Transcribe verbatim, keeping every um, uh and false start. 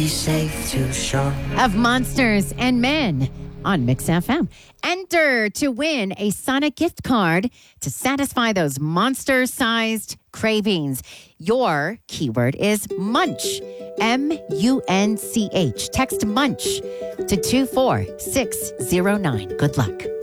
Be safe to shore. Of Monsters and Men on Mix F M. Enter to win a Sonic gift card to satisfy those monster-sized cravings. Your keyword is munch. M U N C H. Text munch to two four six zero nine. Good luck.